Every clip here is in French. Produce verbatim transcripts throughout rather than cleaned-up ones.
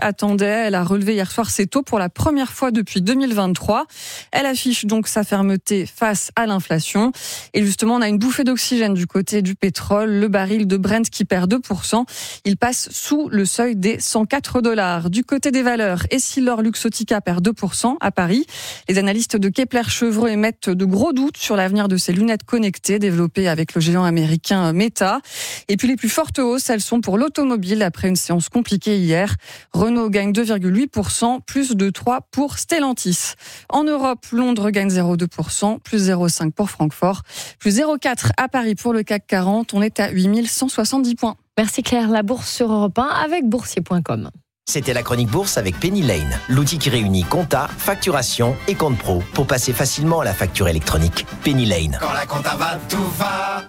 attendait. Elle a relevé hier soir ses taux pour la première fois depuis deux mille vingt-trois. Elle affiche donc sa fermeté face à l'inflation. Et justement, on a une bouffée d'oxygène du côté du pétrole. Le baril de Brent qui perd deux pour cent. Il passe sous le seuil des cent quatre dollars. Du côté des valeurs, Essilor Luxottica perd deux pour cent à Paris. Les analystes de Kepler Chevreux émettent de gros doutes sur l'avenir de ces lunettes connectées développées avec le géant américain Meta. Et puis les plus fortes hausses, elles sont pour l'automobile après une séance compliquée hier. Renault gagne deux virgule huit pour cent, plus de trois pour Stellantis. En Europe, Londres gagne zéro virgule deux pour cent, plus zéro virgule cinq pour Francfort, plus zéro virgule quatre à Paris pour le C A C quarante. On est à huit mille cent soixante-dix points. Merci Claire, la bourse sur Europe un avec boursier point com. C'était la chronique bourse avec Penny Lane, l'outil qui réunit compta, facturation et compte pro pour passer facilement à la facture électronique. Penny Lane. Quand la compta va, tout va.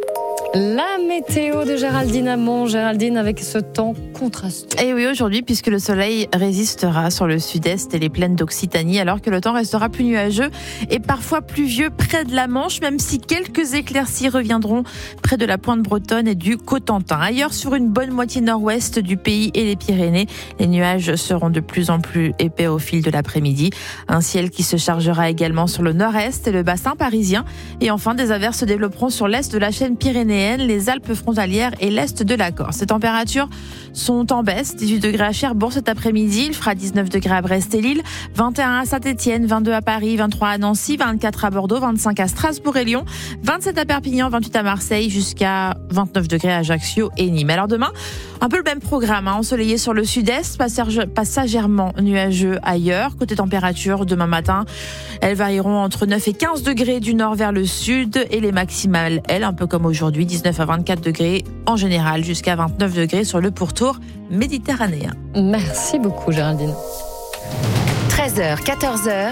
La météo de Géraldine Amont. Géraldine, avec ce temps contrasté. Et oui, aujourd'hui, puisque le soleil résistera sur le sud-est et les plaines d'Occitanie, alors que le temps restera plus nuageux et parfois pluvieux près de la Manche, même si quelques éclaircies reviendront près de la pointe bretonne et du Cotentin. Ailleurs, sur une bonne moitié nord-ouest du pays et les Pyrénées, les nuages seront de plus en plus épais au fil de l'après-midi. Un ciel qui se chargera également sur le nord-est et le bassin parisien. Et enfin, des averses se développeront sur l'est de la chaîne pyrénéenne, les Alpes frontalières et l'est de la Corse. Les températures sont en baisse. dix-huit degrés à Cherbourg cet après-midi. Il fera dix-neuf degrés à Brest et Lille, vingt et un à Saint-Étienne, vingt-deux à Paris, vingt-trois à Nancy, vingt-quatre à Bordeaux, vingt-cinq à Strasbourg et Lyon, vingt-sept à Perpignan, vingt-huit à Marseille, jusqu'à vingt-neuf degrés à Ajaccio et Nîmes. Alors demain, un peu le même programme, hein, ensoleillé sur le sud-est, passagèrement nuageux ailleurs. Côté température, demain matin, elles varieront entre neuf et quinze degrés du nord vers le sud et les maximales, elles, un peu comme aujourd'hui, dix-neuf à vingt-quatre degrés en général, jusqu'à vingt-neuf degrés sur le pourtour méditerranéen. Merci beaucoup Géraldine. treize heures, quatorze heures.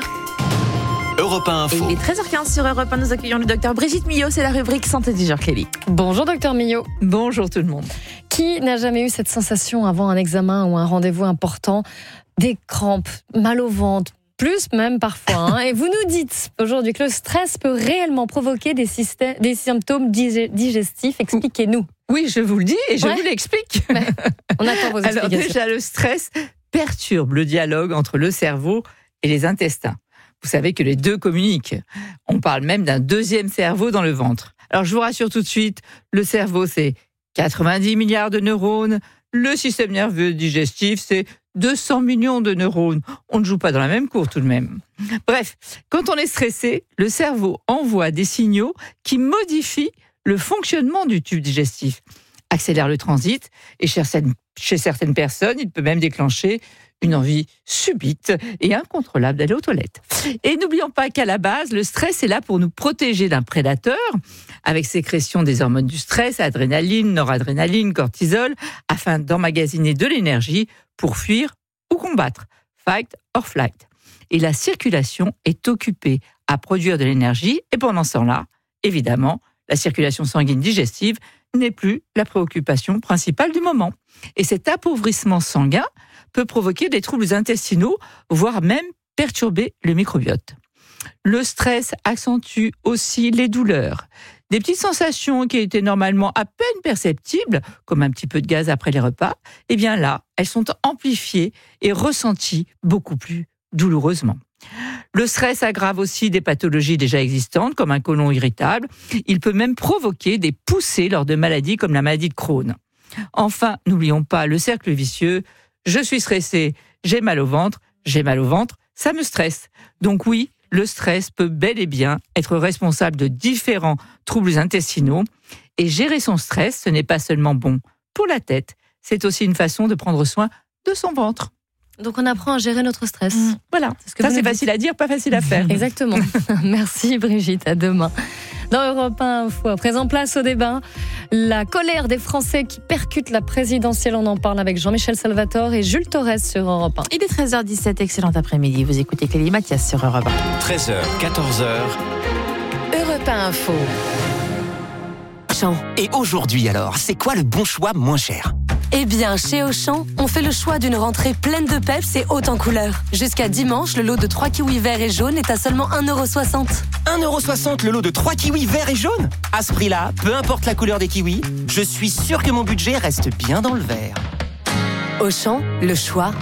Europe un Info. Et il est treize heures quinze sur Europe un, nous accueillons le docteur Brigitte Millot, c'est la rubrique Santé du jour, Clélie. Bonjour docteur Millot. Bonjour tout le monde. Qui n'a jamais eu cette sensation avant un examen ou un rendez-vous important, des crampes, mal au ventre, plus même parfois, hein. Et vous nous dites aujourd'hui que le stress peut réellement provoquer des, systèmes, des symptômes dig- digestifs. Expliquez-nous. Oui, je vous le dis et je Ouais. vous l'explique. Mais on attend vos explications. Alors déjà, le stress perturbe le dialogue entre le cerveau et les intestins. Vous savez que les deux communiquent. On parle même d'un deuxième cerveau dans le ventre. Alors je vous rassure tout de suite, le cerveau c'est quatre-vingt-dix milliards de neurones, le système nerveux digestif c'est deux cents millions de neurones. On ne joue pas dans la même cour tout de même. Bref, quand on est stressé, le cerveau envoie des signaux qui modifient le fonctionnement du tube digestif, accélère le transit et chez certaines, chez certaines personnes, il peut même déclencher une envie subite et incontrôlable d'aller aux toilettes. Et n'oublions pas qu'à la base, le stress est là pour nous protéger d'un prédateur, avec sécrétion des hormones du stress, adrénaline, noradrénaline, cortisol, afin d'emmagasiner de l'énergie pour fuir ou combattre, fight or flight. Et la circulation est occupée à produire de l'énergie, et pendant ce temps-là, évidemment, la circulation sanguine digestive n'est plus la préoccupation principale du moment. Et cet appauvrissement sanguin peut provoquer des troubles intestinaux, voire même perturber le microbiote. Le stress accentue aussi les douleurs. Des petites sensations qui étaient normalement à peine perceptibles, comme un petit peu de gaz après les repas, eh bien là, elles sont amplifiées et ressenties beaucoup plus douloureusement. Le stress aggrave aussi des pathologies déjà existantes, comme un côlon irritable. Il peut même provoquer des poussées lors de maladies comme la maladie de Crohn. Enfin, n'oublions pas le cercle vicieux. Je suis stressé, j'ai mal au ventre, j'ai mal au ventre, ça me stresse. Donc oui, le stress peut bel et bien être responsable de différents troubles intestinaux. Et gérer son stress, ce n'est pas seulement bon pour la tête, c'est aussi une façon de prendre soin de son ventre. Donc on apprend à gérer notre stress. Mmh, voilà, c'est ce que ça vous c'est nous facile à dire, pas facile à faire. Exactement. Merci Brigitte, à demain. Dans Europe un Info, à présent place au débat. La colère des Français qui percute la présidentielle, on en parle avec Jean-Michel Salvatore et Jules Torres sur Europe un. Il est treize heures dix-sept, excellent après-midi. Vous écoutez Clélie Mathias sur Europe un. treize heures, quatorze heures. Europe un Info. Et aujourd'hui alors, c'est quoi le bon choix moins cher ? Eh bien, chez Auchan, on fait le choix d'une rentrée pleine de peps et haute en couleurs. Jusqu'à dimanche, le lot de trois kiwis verts et jaunes est à seulement un euro soixante. un euro soixante le lot de trois kiwis verts et jaunes ? À ce prix-là, peu importe la couleur des kiwis, je suis sûr que mon budget reste bien dans le vert. Auchan, le choix